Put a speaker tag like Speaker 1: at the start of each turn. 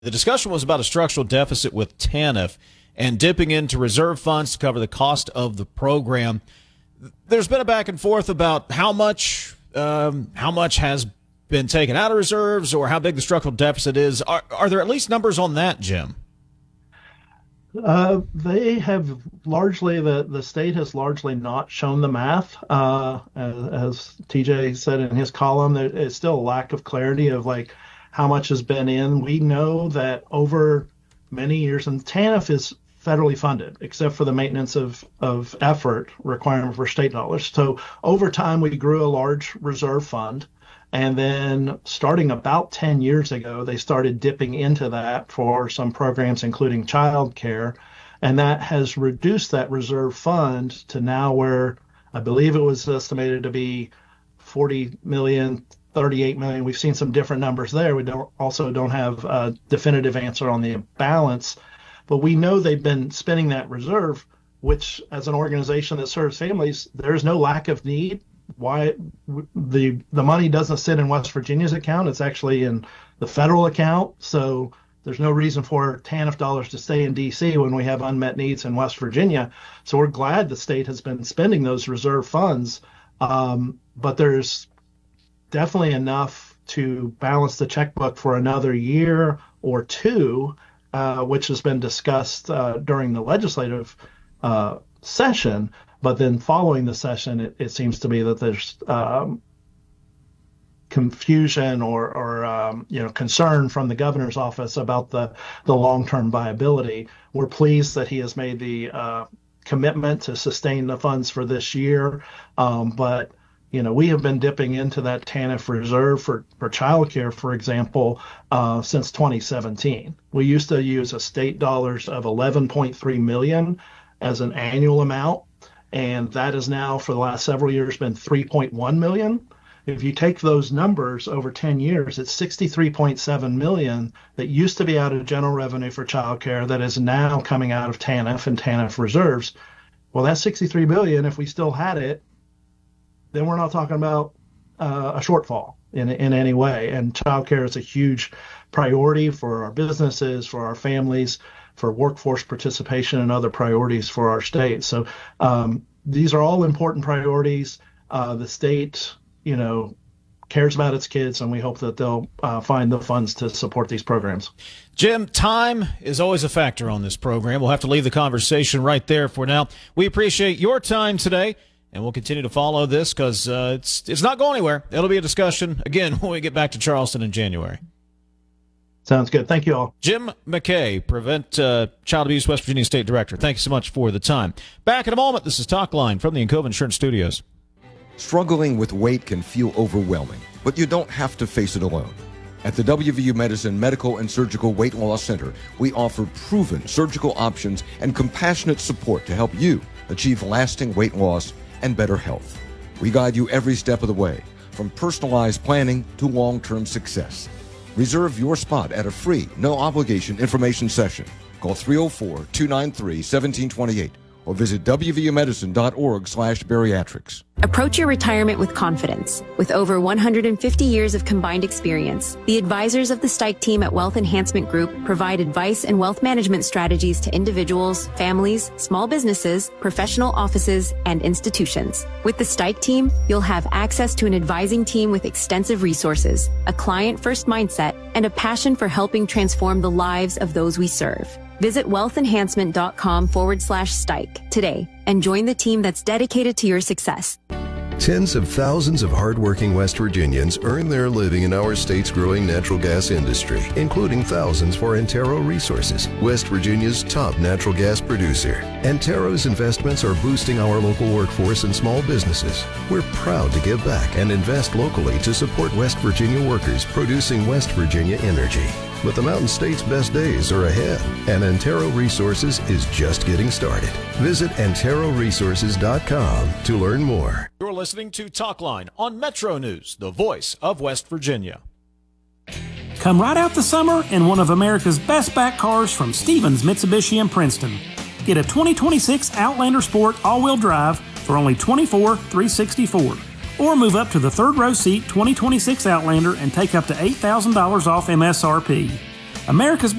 Speaker 1: The discussion was about a structural deficit with TANF and dipping into reserve funds to cover the cost of the program. There's been a back and forth about how much has been taken out of reserves or how big the structural deficit is. Are there at least numbers on that, Jim?
Speaker 2: They have largely, the state has largely not shown the math. As TJ said in his column, there is still a lack of clarity of like how much has been in. We know that over many years, and TANF is federally funded, except for the maintenance of effort requirement for state dollars. So over time, we grew a large reserve fund. And then starting about 10 years ago, they started dipping into that for some programs, including childcare. And that has reduced that reserve fund to now where I believe it was estimated to be 40 million, 38 million. We've seen some different numbers there. We don't have a definitive answer on the balance, but we know they've been spending that reserve, which as an organization that serves families, there's no lack of need. Why the money doesn't sit in West Virginia's account. It's actually in the federal account. So there's no reason for TANF dollars to stay in D.C. when we have unmet needs in West Virginia. So we're glad the state has been spending those reserve funds. But there's definitely enough to balance the checkbook for another year or two, which has been discussed during the legislative session. But then following the session, it seems to be that there's confusion or concern from the governor's office about the long-term viability. We're pleased that he has made the commitment to sustain the funds for this year. But we have been dipping into that TANF reserve for childcare, for example, since 2017. We used to use a state dollars of 11.3 million as an annual amount. And that is now, for the last several years, been 3.1 million. If you take those numbers over 10 years, it's 63.7 million that used to be out of general revenue for childcare that is now coming out of TANF and TANF reserves. Well, that's 63 billion. If we still had it, then we're not talking about a shortfall in any way. And childcare is a huge priority for our businesses, for our families, for workforce participation and other priorities for our state. So these are all important priorities. The state, cares about its kids, and we hope that they'll find the funds to support these programs.
Speaker 1: Jim, time is always a factor on this program. We'll have to leave the conversation right there for now. We appreciate your time today, and we'll continue to follow this because it's not going anywhere. It'll be a discussion, again, when we get back to Charleston in January.
Speaker 2: Sounds good. Thank you all.
Speaker 1: Jim McKay, Prevent Child Abuse West Virginia State Director. Thank you so much for the time. Back in a moment. This is Talk Line from the Encova Insurance Studios.
Speaker 3: Struggling with weight can feel overwhelming, but you don't have to face it alone. At the WVU Medicine Medical and Surgical Weight Loss Center, we offer proven surgical options and compassionate support to help you achieve lasting weight loss and better health. We guide you every step of the way, from personalized planning to long-term success. Reserve your spot at a free, no-obligation information session. Call 304-293-1728 or visit wvumedicine.org/bariatrics.
Speaker 4: Approach your retirement with confidence. With over 150 years of combined experience, the advisors of the Stike team at Wealth Enhancement Group provide advice and wealth management strategies to individuals, families, small businesses, professional offices, and institutions. With the Stike team, you'll have access to an advising team with extensive resources, a client-first mindset, and a passion for helping transform the lives of those we serve. Visit wealthenhancement.com/Stike today and join the team that's dedicated to your success.
Speaker 5: Tens of thousands of hardworking West Virginians earn their living in our state's growing natural gas industry, including thousands for Antero Resources, West Virginia's top natural gas producer. Antero's investments are boosting our local workforce and small businesses. We're proud to give back and invest locally to support West Virginia workers producing West Virginia energy. But the Mountain State's best days are ahead, and Antero Resources is just getting started. Visit AnteroResources.com to learn more.
Speaker 1: You're listening to Talk Line on Metro News, the voice of West Virginia.
Speaker 6: Come right out the summer in one of America's best back cars from Stevens Mitsubishi in Princeton. Get a 2026 Outlander Sport all-wheel drive for only $24,364. Or move up to the third row seat 2026 Outlander and take up to $8,000 off MSRP. America's